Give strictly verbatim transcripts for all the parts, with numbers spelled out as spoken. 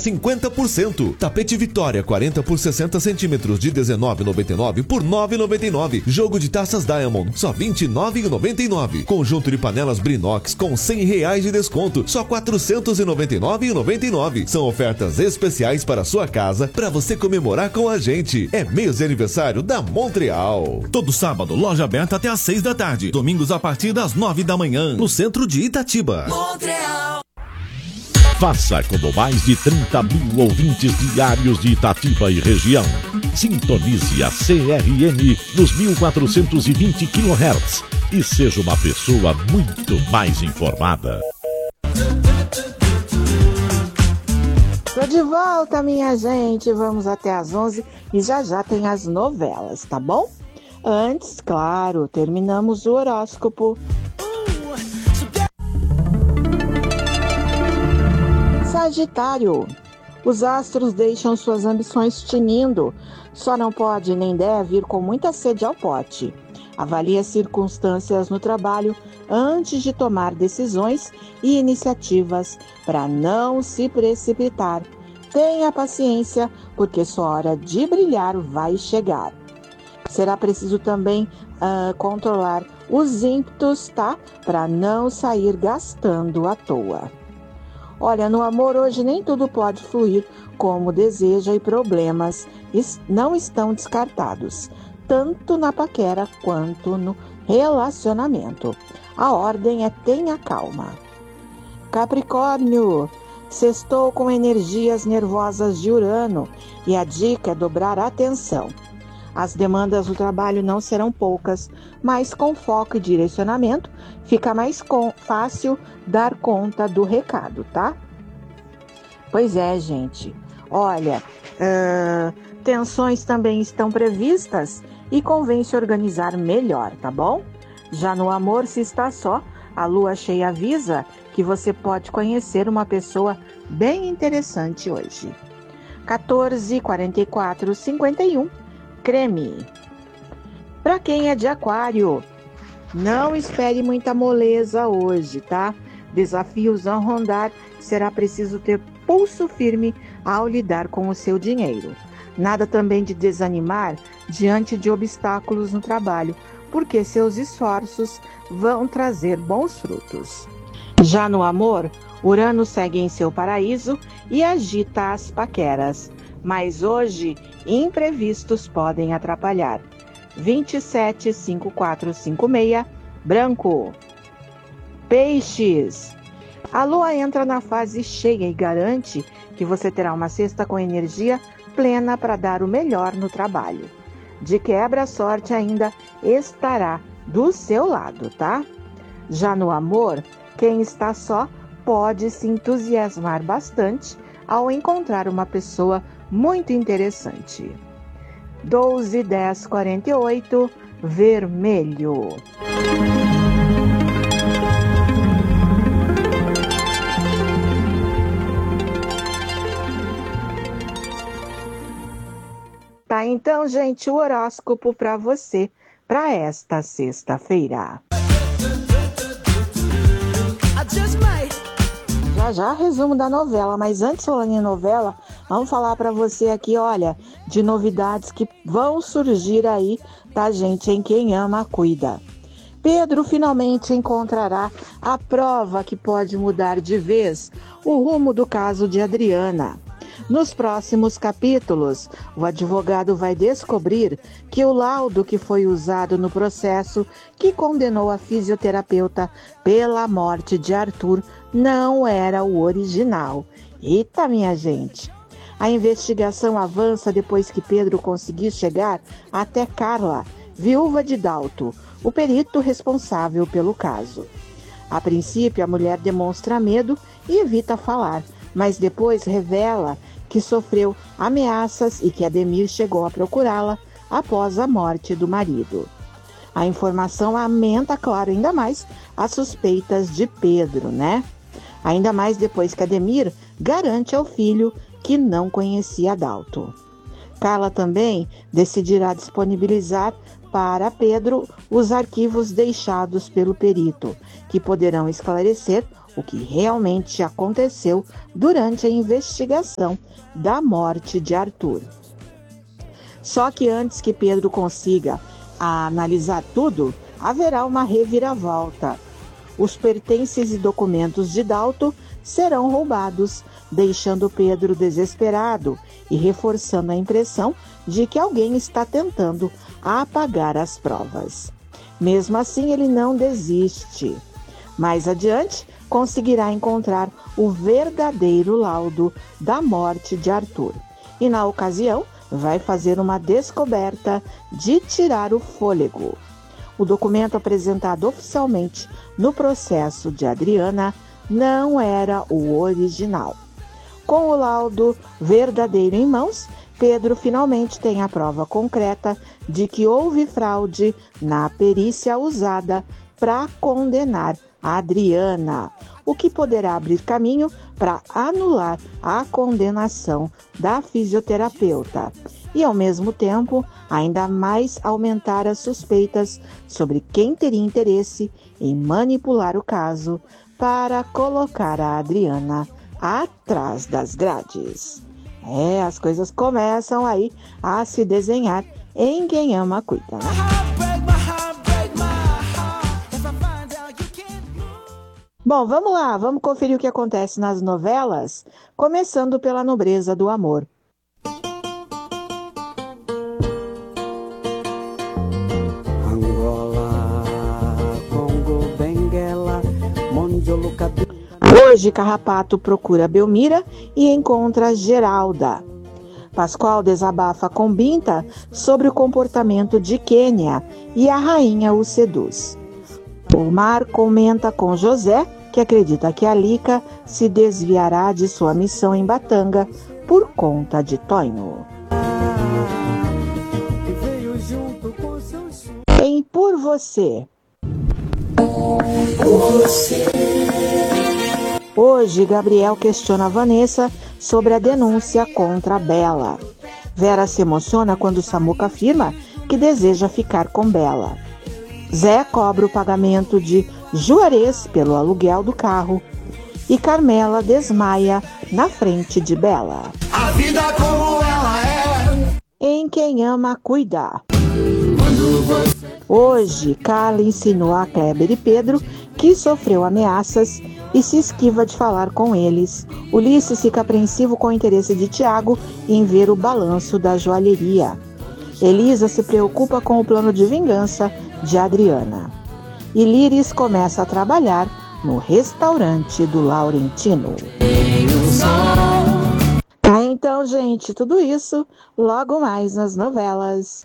cinquenta por cento. Tapete Vitória quarenta por sessenta centímetros de dezenove reais e noventa e nove centavos por nove reais e noventa e nove centavos. Jogo de taças Diamond só vinte e nove reais e noventa e nove centavos. Conjunto de panelas Brinox com cem reais de desconto só quatrocentos e noventa e nove reais e noventa e nove centavos. São ofertas especiais para a sua casa para você comemorar com a gente. É mês de aniversário da Montreal. Todo sábado, loja aberta até às seis da tarde. Domingos a partir das nove da manhã, no centro de Itatiba. Montreal. Faça como mais de trinta mil ouvintes diários de Itatiba e região. Sintonize a C R N nos mil quatrocentos e vinte quilohertz e seja uma pessoa muito mais informada. Tô de volta, minha gente. Vamos até às onze e já já tem as novelas, tá bom? Antes, claro, terminamos o horóscopo. Sagitário, os astros deixam suas ambições tinindo, só não pode nem deve ir com muita sede ao pote. Avalie as circunstâncias no trabalho antes de tomar decisões e iniciativas para não se precipitar. Tenha paciência, porque sua hora de brilhar vai chegar. Será preciso também uh, controlar os ímpetos, tá? Para não sair gastando à toa. Olha, no amor hoje nem tudo pode fluir como deseja e problemas não estão descartados, tanto na paquera quanto no relacionamento. A ordem é tenha calma. Capricórnio, sextou com energias nervosas de Urano e a dica é dobrar a atenção. As demandas do trabalho não serão poucas, mas com foco e direcionamento fica mais com, fácil dar conta do recado, tá? Pois é, gente. Olha, uh, tensões também estão previstas e convém se organizar melhor, tá bom? Já no amor, se está só, a lua cheia avisa que você pode conhecer uma pessoa bem interessante hoje. quatorze, quarenta e quatro, cinquenta e um. Creme. Para quem é de aquário, não espere muita moleza hoje, tá? Desafios a rondar, será preciso ter pulso firme ao lidar com o seu dinheiro. Nada também de desanimar diante de obstáculos no trabalho, porque seus esforços vão trazer bons frutos. Já no amor, Urano segue em seu paraíso e agita as paqueras. Mas hoje, imprevistos podem atrapalhar. vinte e sete, cinquenta e quatro, cinquenta e seis, branco. Peixes. A lua entra na fase cheia e garante que você terá uma sexta com energia plena para dar o melhor no trabalho. De quebra, a sorte ainda estará do seu lado, tá? Já no amor, quem está só pode se entusiasmar bastante ao encontrar uma pessoa muito interessante. doze, dez, quarenta e oito, vermelho. Tá, então, gente, o horóscopo para você para esta sexta-feira. Já já resumo da novela, mas antes falando em novela, vamos falar para você aqui, olha, de novidades que vão surgir aí, tá, gente? Em Quem Ama, Cuida. Pedro finalmente encontrará a prova que pode mudar de vez o rumo do caso de Adriana. Nos próximos capítulos, o advogado vai descobrir que o laudo que foi usado no processo que condenou a fisioterapeuta pela morte de Arthur não era o original. Eita, minha gente! A investigação avança depois que Pedro conseguiu chegar até Carla, viúva de Dalto, o perito responsável pelo caso. A princípio, a mulher demonstra medo e evita falar, mas depois revela que sofreu ameaças e que Ademir chegou a procurá-la após a morte do marido. A informação aumenta, claro, ainda mais as suspeitas de Pedro, né? Ainda mais depois que Ademir garante ao filho que não conhecia Dalto. Carla também decidirá disponibilizar para Pedro os arquivos deixados pelo perito, que poderão esclarecer o que realmente aconteceu durante a investigação da morte de Arthur. Só que antes que Pedro consiga analisar tudo, haverá uma reviravolta. Os pertences e documentos de Dalto serão roubados, deixando Pedro desesperado e reforçando a impressão de que alguém está tentando apagar as provas. Mesmo assim, ele não desiste. Mais adiante, conseguirá encontrar o verdadeiro laudo da morte de Arthur. E na ocasião, vai fazer uma descoberta de tirar o fôlego. O documento apresentado oficialmente no processo de Adriana não era o original. Com o laudo verdadeiro em mãos, Pedro finalmente tem a prova concreta de que houve fraude na perícia usada para condenar a Adriana, o que poderá abrir caminho para anular a condenação da fisioterapeuta e, ao mesmo tempo, ainda mais aumentar as suspeitas sobre quem teria interesse em manipular o caso para colocar a Adriana atrás das grades. É, as coisas começam aí a se desenhar em Quem Ama Cuida, né? Bom, vamos lá, vamos conferir o que acontece nas novelas, começando pela Nobreza do Amor. Hoje, Carrapato procura Belmira e encontra Geralda. Pascoal desabafa com Binta sobre o comportamento de Quênia e a rainha o seduz. Omar comenta com José que acredita que a Lica se desviará de sua missão em Batanga por conta de Tonho. Em Por Você. Por você. Hoje, Gabriel questiona Vanessa sobre a denúncia contra a Bela. Vera se emociona quando Samuca afirma que deseja ficar com Bela. Zé cobra o pagamento de Juarez pelo aluguel do carro e Carmela desmaia na frente de Bela. A vida como ela é. Em Quem Ama Cuidar. Hoje, Carla insinua a Kleber e Pedro que sofreu ameaças e se esquiva de falar com eles. Ulisses fica apreensivo com o interesse de Tiago em ver o balanço da joalheria. Elisa se preocupa com o plano de vingança de Adriana. E Líris começa a trabalhar no restaurante do Laurentino. Tá, então, gente, tudo isso logo mais nas novelas.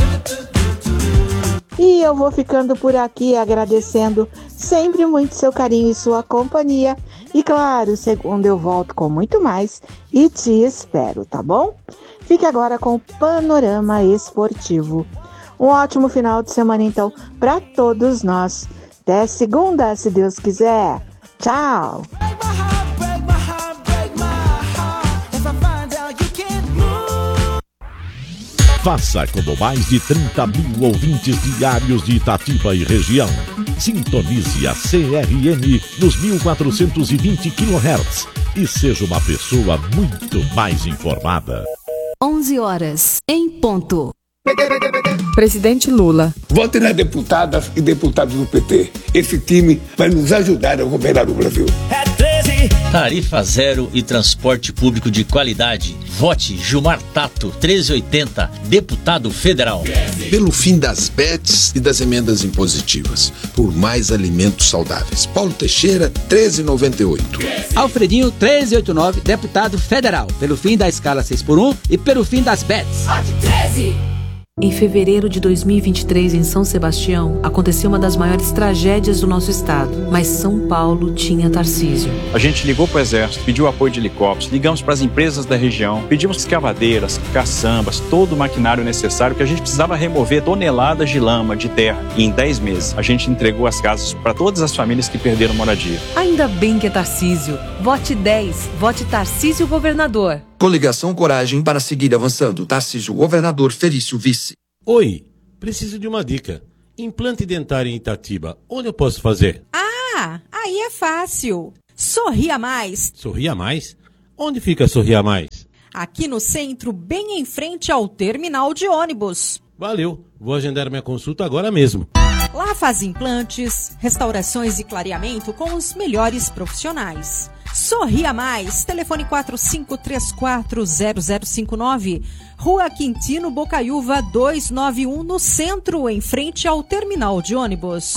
E eu vou ficando por aqui agradecendo sempre muito seu carinho e sua companhia. E claro, segunda eu volto com muito mais e te espero, tá bom? Fique agora com o Panorama Esportivo. Um ótimo final de semana, então, para todos nós. Até segunda, se Deus quiser. Tchau! Faça como mais de trinta mil ouvintes diários de Itatiba e região. Sintonize a C R N nos mil quatrocentos e vinte quilohertz e seja uma pessoa muito mais informada. onze horas, em ponto. Presidente Lula. Vote nas deputadas e deputados do P T. Esse time vai nos ajudar a governar o Brasil. É treze. Tarifa zero e transporte público de qualidade. Vote Gilmar Tato, treze oitenta, deputado federal. Pelo fim das bets e das emendas impositivas. Por mais alimentos saudáveis. Paulo Teixeira, treze noventa e oito. Alfredinho, treze oitenta e nove, deputado federal. Pelo fim da escala seis por um e pelo fim das bets. Vote treze. Em fevereiro de dois mil e vinte e três, em São Sebastião, aconteceu uma das maiores tragédias do nosso estado. Mas São Paulo tinha Tarcísio. A gente ligou para o Exército, pediu apoio de helicópteros, ligamos para as empresas da região, pedimos escavadeiras, caçambas, todo o maquinário necessário que a gente precisava remover toneladas de lama, de terra. E em dez meses, a gente entregou as casas para todas as famílias que perderam moradia. Ainda bem que é Tarcísio. Vote dez. Vote Tarcísio Governador. Coligação Coragem para seguir avançando. Tarcísio Governador, Felício Vice. Oi, preciso de uma dica. Implante dentário em Itatiba, onde eu posso fazer? Ah, Ah, aí é fácil. Sorria Mais. Sorria Mais? Onde fica Sorria Mais? Aqui no centro, bem em frente ao terminal de ônibus. Valeu, vou agendar minha consulta agora mesmo. Lá faz implantes, restaurações e clareamento com os melhores profissionais. Sorria Mais, telefone quatro cinco três quatro zero zero cinco nove, Rua Quintino Bocaiúva duzentos e noventa e um, no centro, em frente ao terminal de ônibus.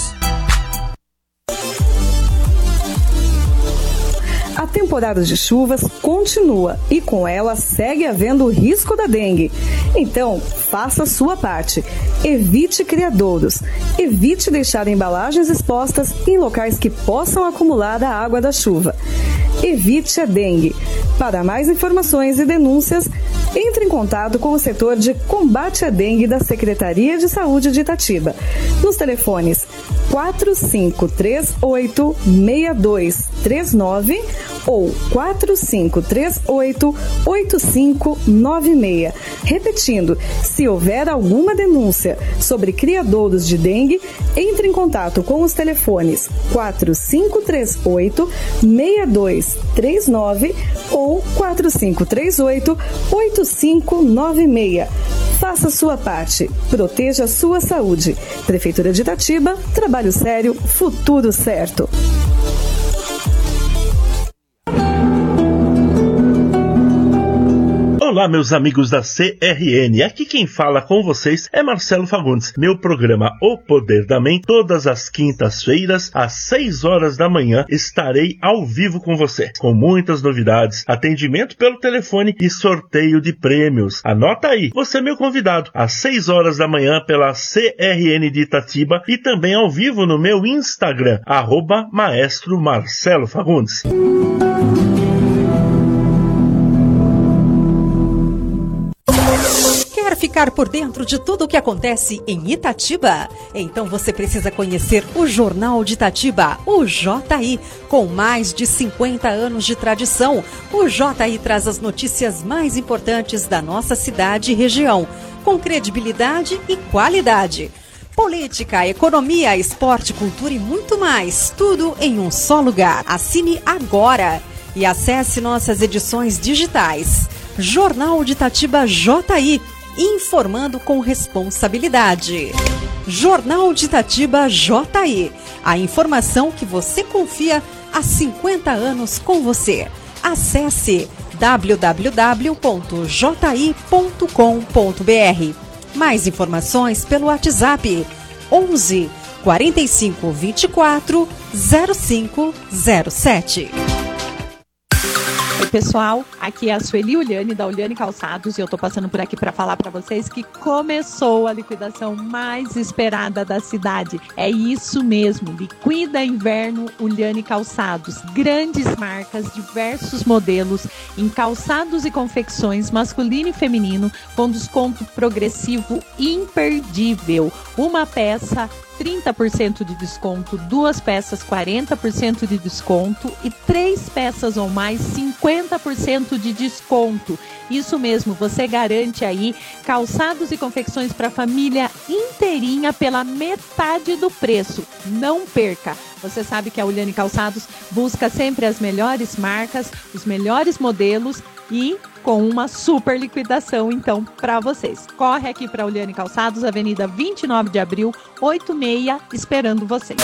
A temporada de chuvas continua e com ela segue havendo o risco da dengue. Então, faça a sua parte. Evite criadouros. Evite deixar embalagens expostas em locais que possam acumular a água da chuva. Evite a dengue. Para mais informações e denúncias, entre em contato com o setor de combate à dengue da Secretaria de Saúde de Itatiba, nos telefones quatro cinco três oito, seis dois três nove ou quatro cinco três oito, oito cinco nove seis. Repetindo, se houver alguma denúncia sobre criadouros de dengue, entre em contato com os telefones quatro cinco três oito, seis dois três nove ou quatro cinco três oito, oito cinco nove seis. Faça sua parte. Proteja a sua saúde. Prefeitura de Itatiba, trabalho sério, futuro certo. Olá, meus amigos da C R N. Aqui quem fala com vocês é Marcelo Fagundes. Meu programa O Poder da Mente, todas as quintas-feiras, às seis horas da manhã, estarei ao vivo com você, com muitas novidades, atendimento pelo telefone e sorteio de prêmios. Anota aí, você é meu convidado, às seis horas da manhã, pela C R N de Itatiba e também ao vivo no meu Instagram, arroba Maestro Marcelo Fagundes. Quer ficar por dentro de tudo o que acontece em Itatiba? Então você precisa conhecer o Jornal de Itatiba, o J I. Com mais de cinquenta anos de tradição, o J I traz as notícias mais importantes da nossa cidade e região, com credibilidade e qualidade. Política, economia, esporte, cultura e muito mais, tudo em um só lugar. Assine agora e acesse nossas edições digitais. Jornal de Itatiba J I. Informando com responsabilidade. Jornal de Itatiba J I. A informação que você confia há cinquenta anos com você. Acesse w w w ponto j i ponto com ponto b r. Mais informações pelo WhatsApp onze, quarenta e cinco, vinte e quatro, zero cinco zero sete. Oi pessoal, aqui é a Sueli Uliane da Uliane Calçados e eu tô passando por aqui para falar para vocês que começou a liquidação mais esperada da cidade. É isso mesmo, Liquida Inverno Uliane Calçados. Grandes marcas, diversos modelos em calçados e confecções masculino e feminino com desconto progressivo imperdível. Uma peça trinta por cento de desconto, duas peças quarenta por cento de desconto e três peças ou mais cinquenta por cento de desconto. Isso mesmo, você garante aí calçados e confecções para a família inteirinha pela metade do preço. Não perca! Você sabe que a Uliane Calçados busca sempre as melhores marcas, os melhores modelos e com uma super liquidação, então, para vocês. Corre aqui para a Uliane Calçados, Avenida vinte e nove de abril, oitenta e seis, esperando vocês.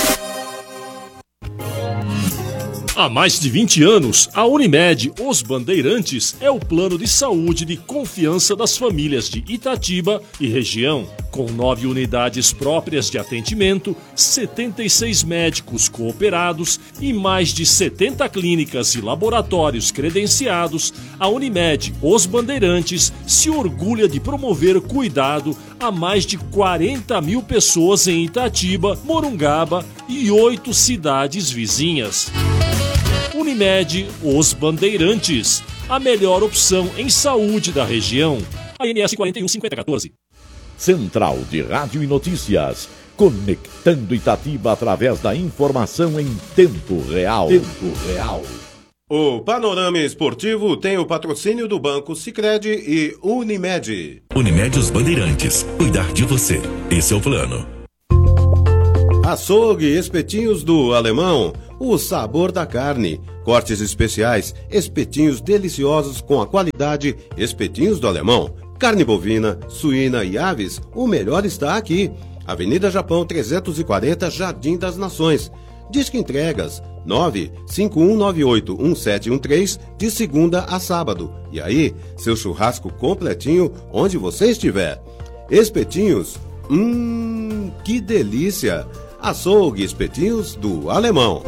Há mais de vinte anos, a Unimed Os Bandeirantes é o plano de saúde de confiança das famílias de Itatiba e região. Com nove unidades próprias de atendimento, setenta e seis médicos cooperados e mais de setenta clínicas e laboratórios credenciados, a Unimed Os Bandeirantes se orgulha de promover cuidado a mais de quarenta mil pessoas em Itatiba, Morungaba e oito cidades vizinhas. Unimed Os Bandeirantes, a melhor opção em saúde da região. A N S quatro um cinco zero um quatro. Central de Rádio e Notícias, conectando Itatiba através da informação em tempo real. Tempo real. O Panorama Esportivo tem o patrocínio do Banco Sicredi e Unimed. Unimed Os Bandeirantes, cuidar de você. Esse é o plano. Açougue Espetinhos do Alemão, o sabor da carne. Cortes especiais, espetinhos deliciosos com a qualidade Espetinhos do Alemão. Carne bovina, suína e aves, o melhor está aqui. Avenida Japão trezentos e quarenta, Jardim das Nações. Disque entregas nove cinco um nove oito um sete um três de segunda a sábado. E aí, seu churrasco completinho onde você estiver. Espetinhos, hum, que delícia! Açougue Espetinhos do Alemão.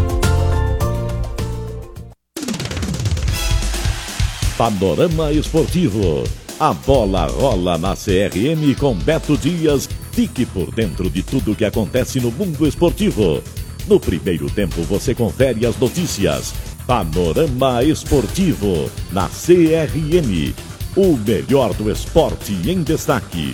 Panorama Esportivo. A bola rola na C R M com Beto Dias. Fique por dentro de tudo que acontece no mundo esportivo. No primeiro tempo você confere as notícias. Panorama Esportivo na C R M. O melhor do esporte em destaque.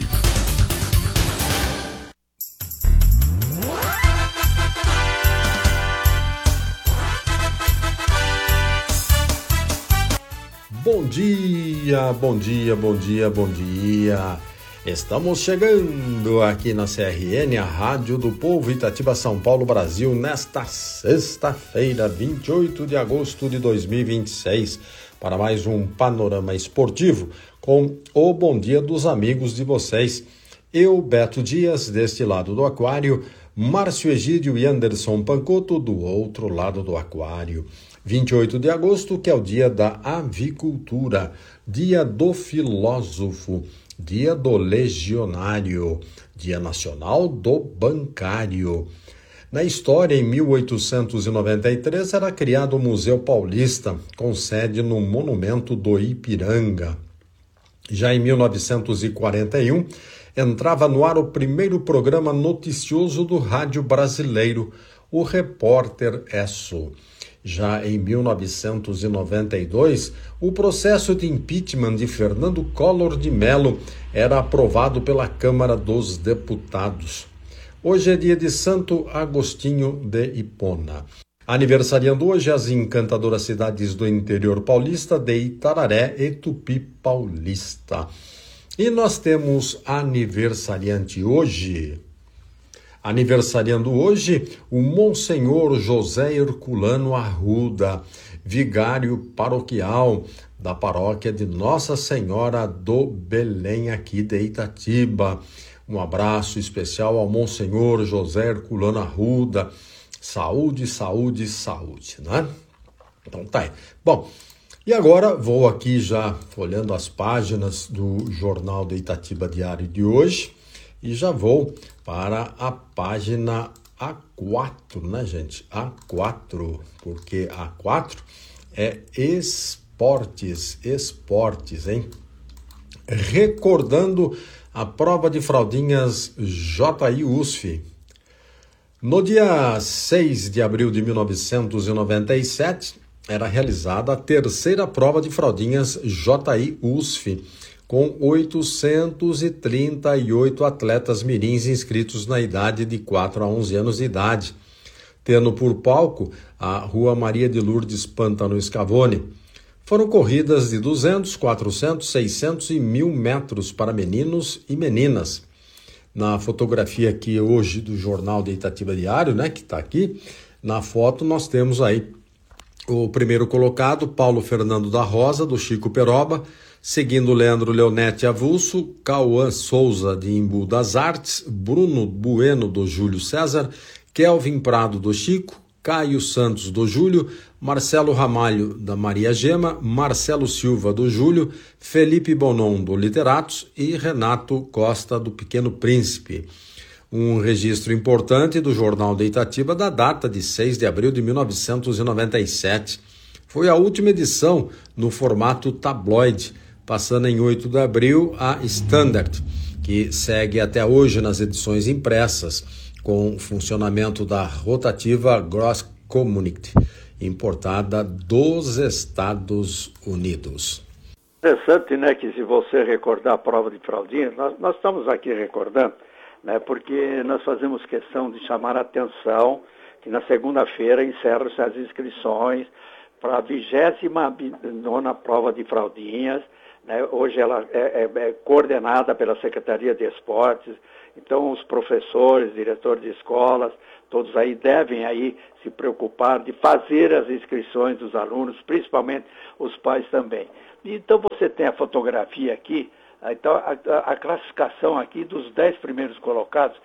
Bom dia, bom dia, bom dia, bom dia. Estamos chegando aqui na C R N, a Rádio do Povo, Itatiba, São Paulo, Brasil, nesta sexta-feira, vinte e oito de agosto de dois mil e vinte e seis, para mais um Panorama Esportivo com o bom dia dos amigos de vocês. Eu, Beto Dias, deste lado do aquário, Márcio Egídio e Anderson Pancotto, do outro lado do aquário. vinte e oito de agosto, que é o dia da avicultura, dia do filósofo, dia do legionário, dia nacional do bancário. Na história, em mil oitocentos e noventa e três, era criado o Museu Paulista, com sede no Monumento do Ipiranga. Já em mil novecentos e quarenta e um, entrava no ar o primeiro programa noticioso do rádio brasileiro, o Repórter Esso. Já em mil novecentos e noventa e dois, o processo de impeachment de Fernando Collor de Mello era aprovado pela Câmara dos Deputados. Hoje é dia de Santo Agostinho de Hipona. Aniversariando hoje as encantadoras cidades do interior paulista de Itararé e Tupi Paulista. E nós temos aniversariante hoje... Aniversariando hoje, o Monsenhor José Herculano Arruda, vigário paroquial da paróquia de Nossa Senhora do Belém, aqui de Itatiba. Um abraço especial ao Monsenhor José Herculano Arruda. Saúde, saúde, saúde, né? Então tá aí. Bom, e agora vou aqui já olhando as páginas do Jornal de Itatiba Diário de hoje. E já vou para a página A quatro, né, gente? A quatro, porque A quatro é esportes, esportes, hein? Recordando a prova de fraldinhas J I U S F. No dia seis de abril de mil novecentos e noventa e sete, era realizada a terceira prova de fraldinhas J I U S F, com oitocentos e trinta e oito atletas mirins inscritos na idade de quatro a onze anos de idade, tendo por palco a Rua Maria de Lourdes Pântano Scavone. Foram corridas de duzentos, quatrocentos, seiscentos e mil metros para meninos e meninas. Na fotografia aqui hoje do Jornal de Itatiba Diário, né, que está aqui, na foto nós temos aí o primeiro colocado, Paulo Fernando da Rosa, do Chico Peroba, seguindo Leandro Leonete Avulso, Cauã Souza, de Embu das Artes, Bruno Bueno, do Júlio César, Kelvin Prado, do Chico, Caio Santos, do Júlio, Marcelo Ramalho, da Maria Gema, Marcelo Silva, do Júlio, Felipe Bonon, do Literatos e Renato Costa, do Pequeno Príncipe. Um registro importante do Jornal de Itatiba da data de seis de abril de mil novecentos e noventa e sete. Foi a última edição no formato tabloide, passando em oito de abril a Standard, que segue até hoje nas edições impressas, com funcionamento da rotativa Gross Community, importada dos Estados Unidos. Interessante, né, que se você recordar a prova de fraldinha, nós, nós estamos aqui recordando, né, porque nós fazemos questão de chamar a atenção que na segunda-feira encerram-se as inscrições para a vigésima nona prova de fraldinhas, né? Hoje ela é, é, é coordenada pela Secretaria de Esportes, então os professores, diretores de escolas, todos aí devem aí se preocupar de fazer as inscrições dos alunos, principalmente os pais também. Então você tem a fotografia aqui, então a, a, a classificação aqui dos dez primeiros colocados,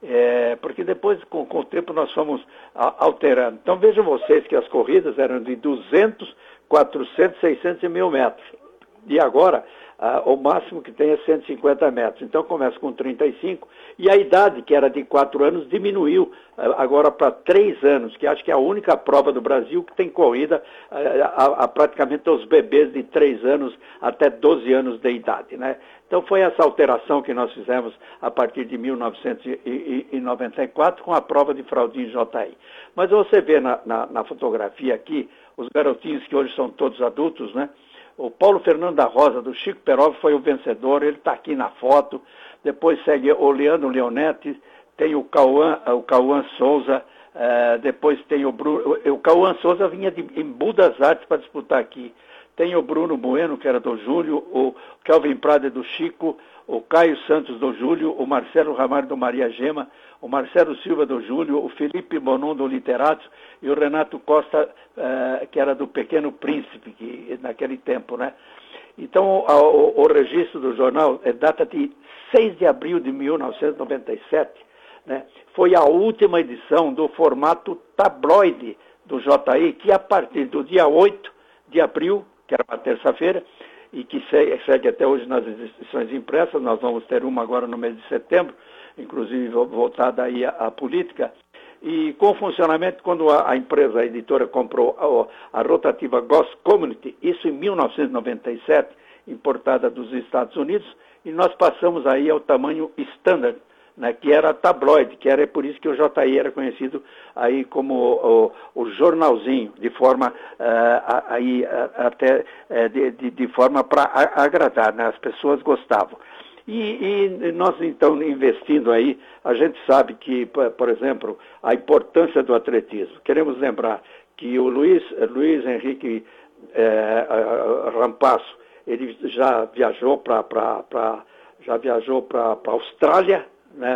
é, porque depois com, com o tempo nós fomos a, alterando. Então vejam vocês que as corridas eram de duzentos, quatrocentos, seiscentos e mil metros. E agora, ah, o máximo que tem é cento e cinquenta metros. Então começa com trinta e cinco e a idade, que era de quatro anos, diminuiu ah, agora para três anos, que acho que é a única prova do Brasil que tem corrida ah, a, a praticamente os bebês de três anos até doze anos de idade, né? Então foi essa alteração que nós fizemos a partir de mil novecentos e noventa e quatro com a prova de fraldinha J I. Mas você vê na, na, na fotografia aqui, os garotinhos que hoje são todos adultos, né? O Paulo Fernando da Rosa, do Chico Perov, foi o vencedor, ele está aqui na foto. Depois segue o Leandro Leonetti, tem o Cauã, o Cauã Souza, uh, depois tem o Bruno... O Cauã Souza vinha de, em Budas Artes para disputar aqui. Tem o Bruno Bueno, que era do Júlio, o Kelvin Prada do Chico, o Caio Santos do Júlio, o Marcelo Ramalho do Maria Gema, o Marcelo Silva do Júlio, o Felipe Bonon do Literatos e o Renato Costa, uh, que era do Pequeno Príncipe, que, naquele tempo, né? Então, a, o, o registro do jornal é data de seis de abril de mil novecentos e noventa e sete, né? Foi a última edição do formato tabloide do J I, que a partir do dia oito de abril, que era uma terça-feira, e que segue, segue até hoje nas edições impressas, nós vamos ter uma agora no mês de setembro, inclusive voltada aí à, à política, e com funcionamento, quando a, a empresa, a editora, comprou a, a rotativa Ghost Community, isso em mil novecentos e noventa e sete, importada dos Estados Unidos, e nós passamos aí ao tamanho standard, né, que era tabloide, que era por isso que o J I era conhecido aí como o, o, o jornalzinho, de forma uh, aí uh, até uh, de, de, de forma para agradar, né, as pessoas gostavam. E, e nós então investindo aí, a gente sabe que, por exemplo, a importância do atletismo. Queremos lembrar que o Luiz, Luiz Henrique eh, Rampasso, ele já viajou para já viajou para a Austrália, né?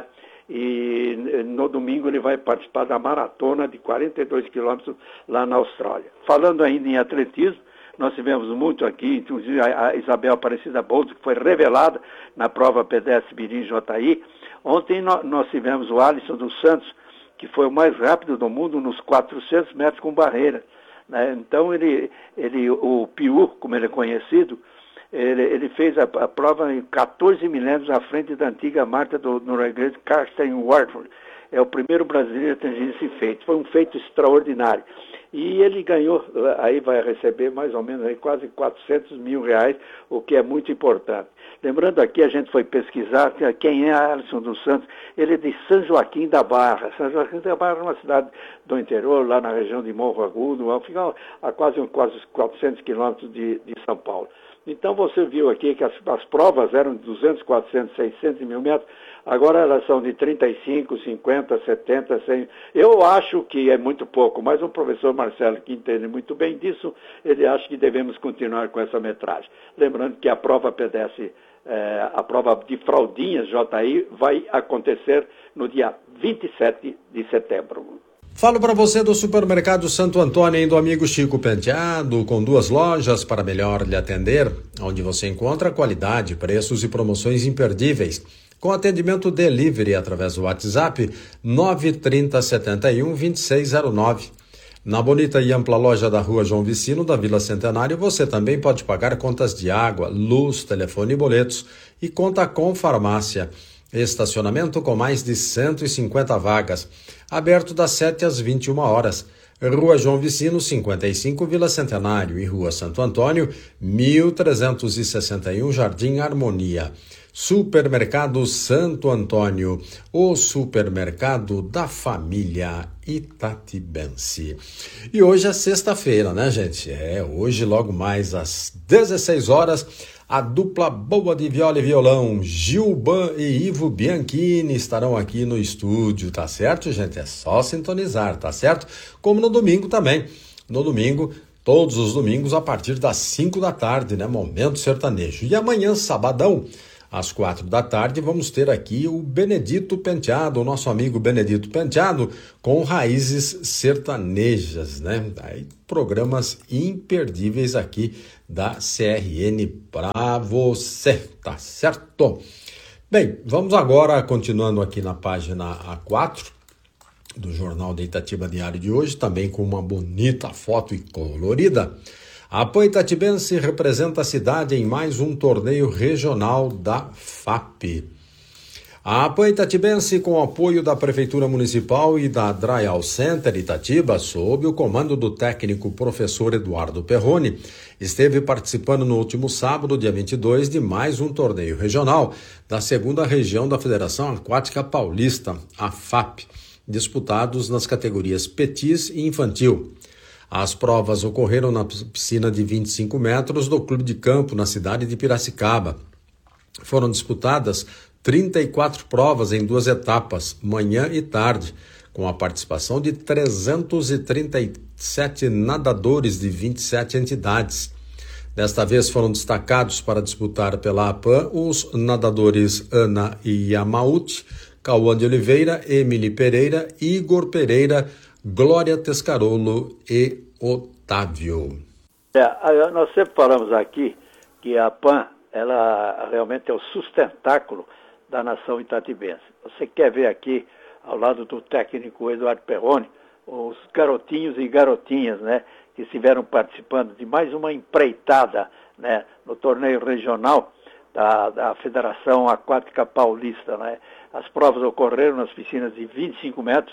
E no domingo ele vai participar da maratona de quarenta e dois quilômetros lá na Austrália. Falando ainda em atletismo, nós tivemos muito aqui, inclusive a Isabel Aparecida Bolso, que foi revelada na prova pedestre Mirim J I. Ontem nós tivemos o Alisson dos Santos, que foi o mais rápido do mundo nos quatrocentos metros com barreira, né? Então ele, ele, o Piu, como ele é conhecido, Ele, ele fez a, a prova em quatorze milímetros à frente da antiga marca do norueguês Karsten Wartford. É o primeiro brasileiro a atingir esse feito. Foi um feito extraordinário. E ele ganhou, aí vai receber mais ou menos aí quase quatrocentos mil reais, o que é muito importante. Lembrando aqui, a gente foi pesquisar quem é Alisson dos Santos. Ele é de São Joaquim da Barra. São Joaquim da Barra é uma cidade do interior, lá na região de Morro Agudo, fica a quase, quase quatrocentos quilômetros de, de São Paulo. Então você viu aqui que as, as provas eram de duzentos, quatrocentos, seiscentos mil metros, agora elas são de trinta e cinco, cinquenta, setenta, cem. Eu acho que é muito pouco, mas o professor Marcelo, que entende muito bem disso, ele acha que devemos continuar com essa metragem. Lembrando que a prova pedestre, eh, a prova de fraldinhas J I vai acontecer no dia vinte e sete de setembro. Falo para você do Supermercado Santo Antônio e do amigo Chico Penteado, com duas lojas para melhor lhe atender, onde você encontra qualidade, preços e promoções imperdíveis. Com atendimento delivery através do WhatsApp nove trinta, setenta e um, vinte e seis zero nove. Na bonita e ampla loja da Rua João Vicino, da Vila Centenário, você também pode pagar contas de água, luz, telefone e boletos. E conta com farmácia. Estacionamento com mais de cento e cinquenta vagas. Aberto das sete às vinte e uma horas. Rua João Vicino, cinquenta e cinco, Vila Centenário. E Rua Santo Antônio, mil trezentos e sessenta e um, Jardim Harmonia. Supermercado Santo Antônio, o supermercado da família itatibense. E hoje é sexta-feira, né, gente? É, hoje logo mais às dezesseis horas, a dupla boa de viola e violão, Gilban e Ivo Bianchini, estarão aqui no estúdio, tá certo, gente? É só sintonizar, tá certo? Como no domingo também. No domingo todos os domingos a partir das cinco da tarde, né? Momento Sertanejo. E amanhã, sabadão, às quatro da tarde, vamos ter aqui o Benedito Penteado, o nosso amigo Benedito Penteado, com raízes sertanejas, né? Aí, programas imperdíveis aqui da C R N para você, tá certo? Bem, vamos agora, continuando aqui na página A quatro do Jornal de Itatiba Diário de hoje, também com uma bonita foto e colorida. A PAN Itatibense representa a cidade em mais um torneio regional da F A P. A PAN Itatibense, com o apoio da Prefeitura Municipal e da Dryal Center Itatiba, sob o comando do técnico professor Eduardo Perrone, esteve participando no último sábado, dia vinte e dois, de mais um torneio regional da segunda região da Federação Aquática Paulista, a F A P, disputados nas categorias Petis e Infantil. As provas ocorreram na piscina de vinte e cinco metros do Clube de Campo, na cidade de Piracicaba. Foram disputadas trinta e quatro provas em duas etapas, manhã e tarde, com a participação de trezentos e trinta e sete nadadores de vinte e sete entidades. Desta vez foram destacados para disputar pela APAN os nadadores Ana Yamauchi, Cauã de Oliveira, Emily Pereira, Igor Pereira, Glória Tescarolo e Otávio. É, nós sempre falamos aqui que a PAN, ela realmente é o sustentáculo da nação itatibense. Você quer ver aqui, ao lado do técnico Eduardo Perrone, os garotinhos e garotinhas, né, que estiveram participando de mais uma empreitada, né, no torneio regional da, da Federação Aquática Paulista, né. As provas ocorreram nas piscinas de vinte e cinco metros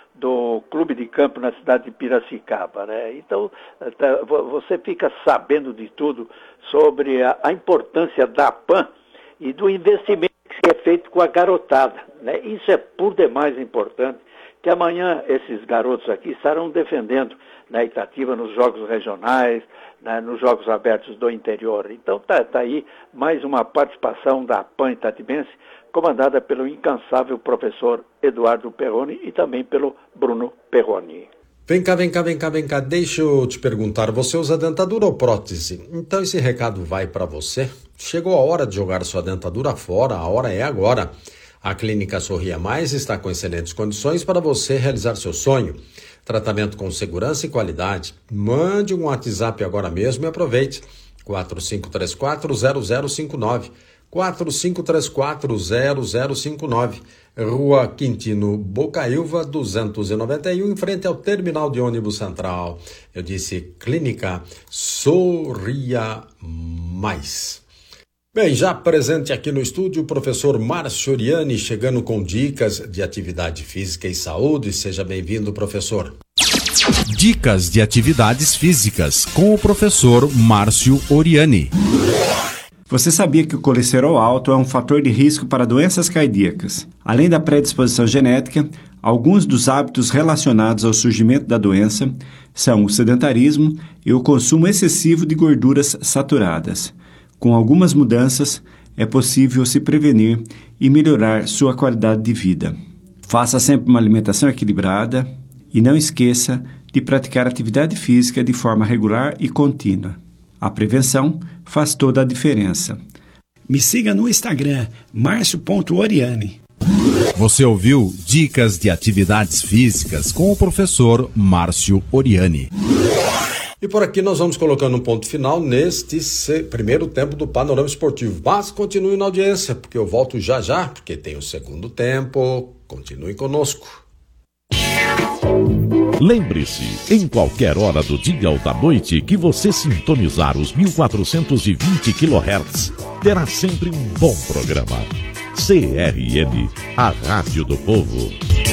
do Clube de Campo na cidade de Piracicaba, né? Então, tá, você fica sabendo de tudo sobre a, a importância da PAN e do investimento que é feito com a garotada, né? Isso é por demais importante, que amanhã esses garotos aqui estarão defendendo na Itatiba, nos jogos regionais, né, nos jogos abertos do interior. Então, tá, tá aí mais uma participação da PAN Itatibense, comandada pelo incansável professor Eduardo Perrone e também pelo Bruno Perrone. Vem cá, vem cá, vem cá, vem cá, deixa eu te perguntar, você usa dentadura ou prótese? Então esse recado vai para você. Chegou a hora de jogar sua dentadura fora, a hora é agora. A Clínica Sorria Mais está com excelentes condições para você realizar seu sonho. Tratamento com segurança e qualidade. Mande um WhatsApp agora mesmo e aproveite. quatro cinco três quatro zero zero cinco nove. quatro cinco três quatro zero zero cinco nove, Rua Quintino Bocaiúva, duzentos e noventa e um, em frente ao Terminal de Ônibus Central. Eu disse Clínica Sorria Mais. Bem, já presente aqui no estúdio, o professor Márcio Oriani, chegando com dicas de atividade física e saúde. Seja bem-vindo, professor. Dicas de atividades físicas com o professor Márcio Oriani. Você sabia que o colesterol alto é um fator de risco para doenças cardíacas? Além da predisposição genética, alguns dos hábitos relacionados ao surgimento da doença são o sedentarismo e o consumo excessivo de gorduras saturadas. Com algumas mudanças, é possível se prevenir e melhorar sua qualidade de vida. Faça sempre uma alimentação equilibrada e não esqueça de praticar atividade física de forma regular e contínua. A prevenção faz toda a diferença. Me siga no Instagram, marcio ponto oriani. Você ouviu Dicas de Atividades Físicas com o professor Márcio Oriani. E por aqui nós vamos colocando um ponto final neste primeiro tempo do Panorama Esportivo. Mas continue na audiência, porque eu volto já já, porque tem o segundo tempo. Continue conosco. Lembre-se, em qualquer hora do dia ou da noite que você sintonizar os mil quatrocentos e vinte quilohertz, terá sempre um bom programa. C R M, a Rádio do Povo.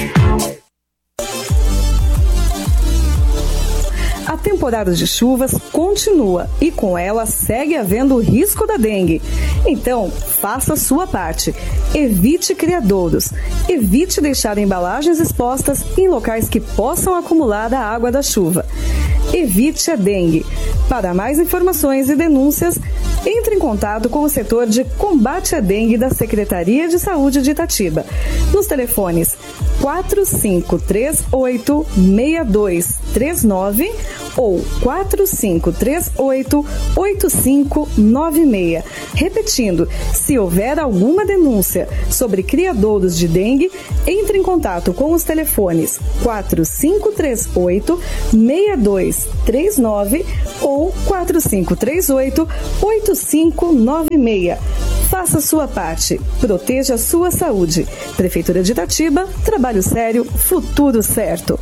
A temporada de chuvas continua e com ela segue havendo o risco da dengue. Então, faça a sua parte. Evite criadouros. Evite deixar embalagens expostas em locais que possam acumular a água da chuva. Evite a dengue. Para mais informações e denúncias, entre em contato com o setor de combate à dengue da Secretaria de Saúde de Itatiba, nos telefones quatro cinco três oito, seis dois três nove ou quatro cinco três oito, oito cinco nove seis. Repetindo, se houver alguma denúncia sobre criadouros de dengue, entre em contato com os telefones quatro cinco três oito, seis dois três nove ou quatro cinco três oito, oito cinco nove seis. Faça a sua parte. Proteja a sua saúde. Prefeitura de Itatiba, trabalho sério, futuro certo.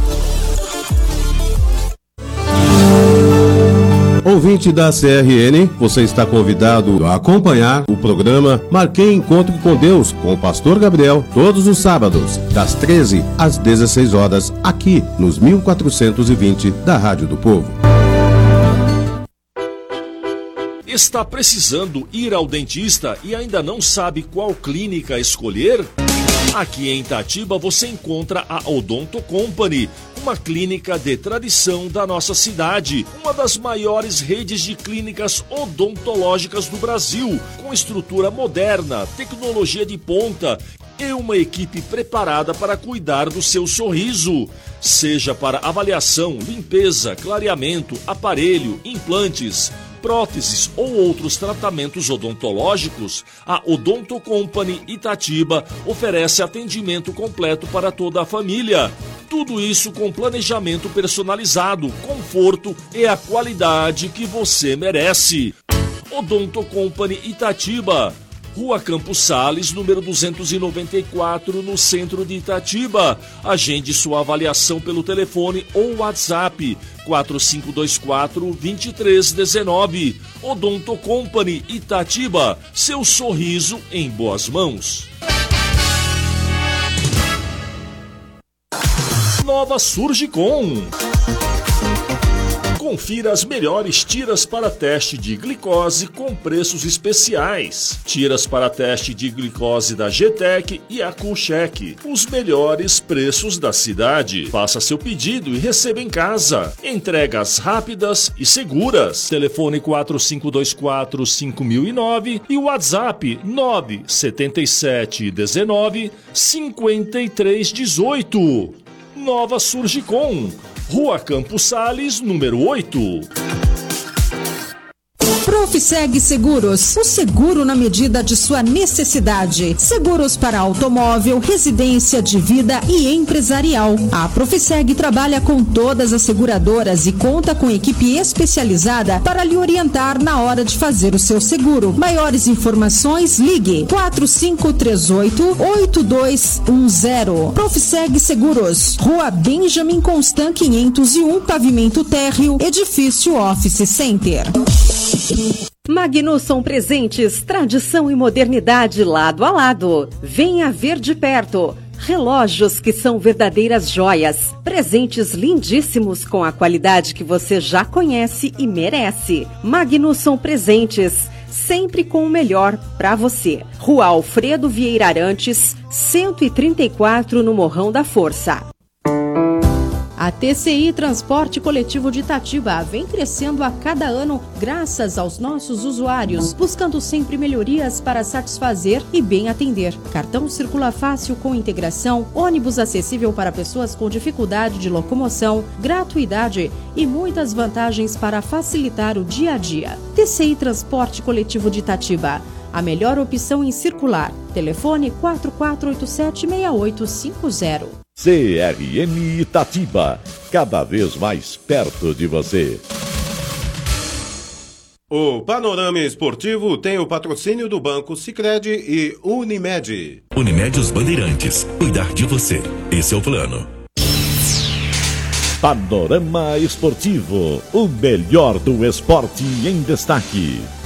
Ouvinte da C R N, você está convidado a acompanhar o programa Marquei Encontro com Deus, com o Pastor Gabriel, todos os sábados, das treze às dezesseis horas, aqui nos mil quatrocentos e vinte da Rádio do Povo. Está precisando ir ao dentista e ainda não sabe qual clínica escolher? Aqui em Itatiba você encontra a Odonto Company, uma clínica de tradição da nossa cidade, uma das maiores redes de clínicas odontológicas do Brasil, com estrutura moderna, tecnologia de ponta e uma equipe preparada para cuidar do seu sorriso. Seja para avaliação, limpeza, clareamento, aparelho, implantes, próteses ou outros tratamentos odontológicos, a Odonto Company Itatiba oferece atendimento completo para toda a família. Tudo isso com planejamento personalizado, conforto e a qualidade que você merece. Odonto Company Itatiba, Rua Campos Sales, número duzentos e noventa e quatro, no centro de Itatiba. Agende sua avaliação pelo telefone ou WhatsApp quatro cinco dois quatro, dois três um nove. Odonto Company Itatiba, seu sorriso em boas mãos. Nova Surgicom. Confira as melhores tiras para teste de glicose com preços especiais. Tiras para teste de glicose da G-Tec e a Coolcheck. Os melhores preços da cidade. Faça seu pedido e receba em casa. Entregas rápidas e seguras. Telefone quatro cinco dois quatro, cinco mil e nove e WhatsApp nove sete sete um nove, cinco três um oito. Nova Surgicom, Rua Campos Sales, número oito. Profiseg Seguros, o seguro na medida de sua necessidade. Seguros para automóvel, residência, de vida e empresarial. A Profiseg trabalha com todas as seguradoras e conta com equipe especializada para lhe orientar na hora de fazer o seu seguro. Maiores informações, ligue quatro cinco três oito, oito dois um zero. Profiseg Seguros, Rua Benjamin Constant quinhentos e um, pavimento térreo, edifício Office Center. Magnusson Presentes, tradição e modernidade lado a lado. Venha ver de perto. Relógios que são verdadeiras joias. Presentes lindíssimos com a qualidade que você já conhece e merece. Magnusson Presentes, sempre com o melhor para você. Rua Alfredo Vieira Arantes, cento e trinta e quatro, no Morrão da Força. A T C I Transporte Coletivo de Itatiba vem crescendo a cada ano graças aos nossos usuários, buscando sempre melhorias para satisfazer e bem atender. Cartão circula fácil com integração, ônibus acessível para pessoas com dificuldade de locomoção, gratuidade e muitas vantagens para facilitar o dia a dia. T C I Transporte Coletivo de Itatiba, a melhor opção em circular. Telefone quatro quatro oito sete, seis oito cinco zero. C R M Itatiba, cada vez mais perto de você. O Panorama Esportivo tem o patrocínio do Banco Sicredi e Unimed. Unimed Os Bandeirantes, cuidar de você. Esse é o plano. Panorama Esportivo, o melhor do esporte em destaque.